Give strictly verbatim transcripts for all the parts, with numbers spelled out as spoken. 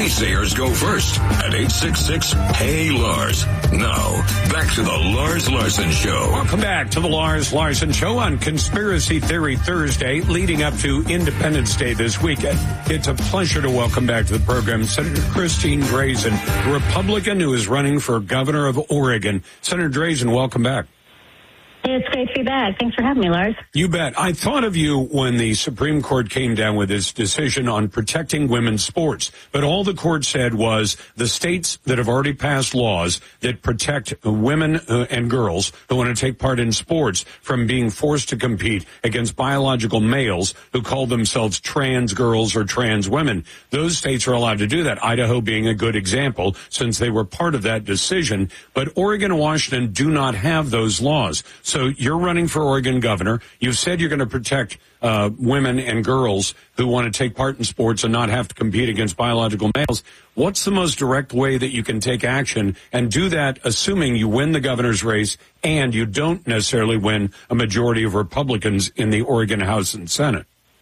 naysayers go first at eight six six, Hey Lars. Now, back to the Lars Larson Show. Welcome back to the Lars Larson Show on Conspiracy Theory Thursday, leading up to Independence Day this weekend. It's a pleasure to welcome back to the program Senator Christine Drazan, Republican who is running for governor of Oregon. Senator Drazan, welcome back. It's great to be back. Thanks for having me, Lars. You bet. I thought of you when the Supreme Court came down with its decision on protecting women's sports. But all the court said was the states that have already passed laws that protect women uh, and girls who want to take part in sports from being forced to compete against biological males who call themselves trans girls or trans women. Those states are allowed to do that, Idaho being a good example since they were part of that decision. But Oregon and Washington do not have those laws. So you're running for Oregon governor. You've said you're going to protect uh, women and girls who want to take part in sports and not have to compete against biological males. What's the most direct way that you can take action and do that, assuming you win the governor's race and you don't necessarily win a majority of Republicans in the Oregon House and Senate?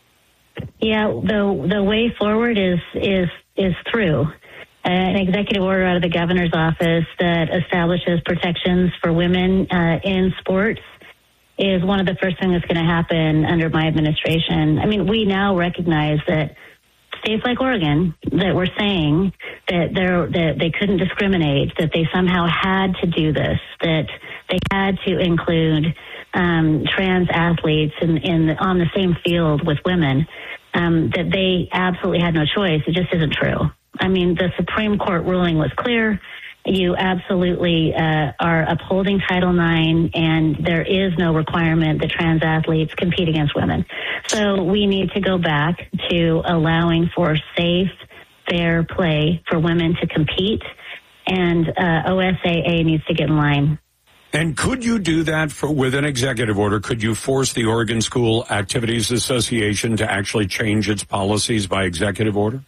Yeah, the the way forward is is is through an executive order out of the governor's office that establishes protections for women uh, in sports is one of the first things that's going to happen under my administration. I mean, we now recognize that states like Oregon that were saying that they're, that they couldn't discriminate, that they somehow had to do this, that they had to include um, trans athletes in, in the, on the same field with women, um, that they absolutely had no choice. It just isn't true. I mean, the Supreme Court ruling was clear. You absolutely uh, are upholding Title nine, and there is no requirement that trans athletes compete against women. So we need to go back to allowing for safe, fair play for women to compete, and uh, O S A A needs to get in line. And could you do that for, with an executive order? Could you force the Oregon School Activities Association to actually change its policies by executive order?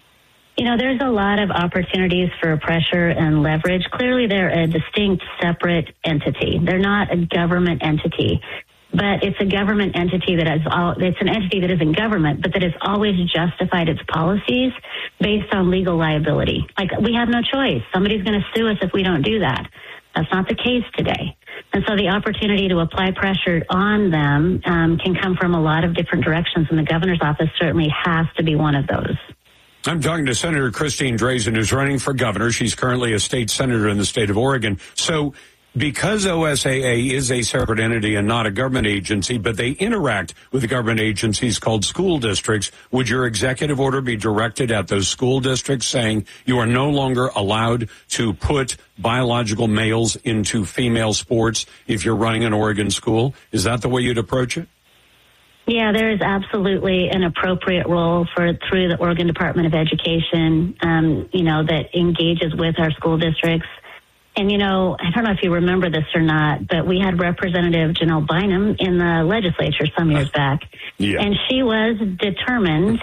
You know, there's a lot of opportunities for pressure and leverage. Clearly, they're a distinct, separate entity. They're not a government entity, but it's a government entity that has all, it's an entity that isn't government, but that has always justified its policies based on legal liability. Like, we have no choice. Somebody's going to sue us if we don't do that. That's not the case today. And so the opportunity to apply pressure on them um, can come from a lot of different directions, and the governor's office certainly has to be one of those. I'm talking to Senator Christine Drazan, who's running for governor. She's currently a state senator in the state of Oregon. So because O S A A is a separate entity and not a government agency, but they interact with the government agencies called school districts, would your executive order be directed at those school districts saying you are no longer allowed to put biological males into female sports if you're running an Oregon school? Is that the way you'd approach it? Yeah, there is absolutely an appropriate role for through the Oregon Department of Education, um, you know, that engages with our school districts. And, you know, I don't know if you remember this or not, but we had Representative Janelle Bynum in the legislature some years back. Yeah. And she was determined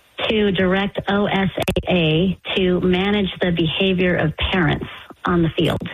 to direct O S A A to manage the behavior of parents on the field.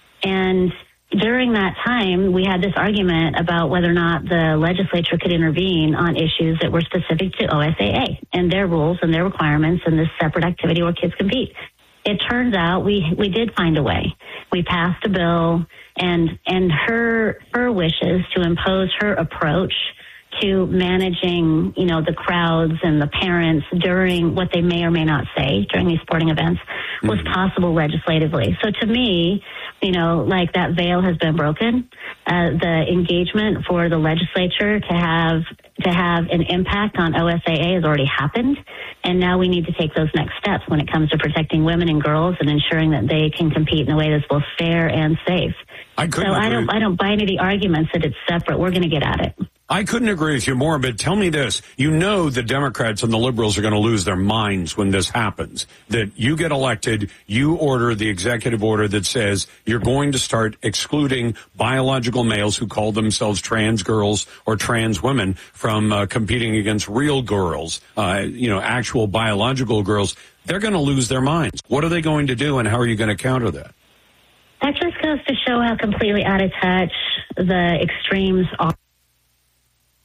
And during that time, we had this argument about whether or not the legislature could intervene on issues that were specific to O S A A and their rules and their requirements and this separate activity where kids compete. It turns out we we did find a way. We passed a bill, and and her her wishes to impose her approach to managing, you know, the crowds and the parents during what they may or may not say during these sporting events was mm-hmm. possible legislatively. So to me, you know, like that veil has been broken. Uh, the engagement for the legislature to have to have an impact on O S A A has already happened, and now we need to take those next steps when it comes to protecting women and girls and ensuring that they can compete in a way that's both fair and safe. I couldn't so agree. I don't I don't buy any of the arguments that it's separate. We're going to get at it. I couldn't agree with you more, but tell me this. You know the Democrats and the liberals are going to lose their minds when this happens. That you get elected, you order the executive order that says you're going to start excluding biological males who call themselves trans girls or trans women from uh, competing against real girls, uh, you know, actual biological girls. They're going to lose their minds. What are they going to do, and how are you going to counter that? That just goes to show how completely out of touch the extremes are.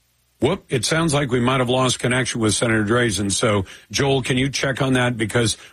Whoop, it sounds like we might have lost connection with Senator Drazan. So, Joel, can you check on that? Because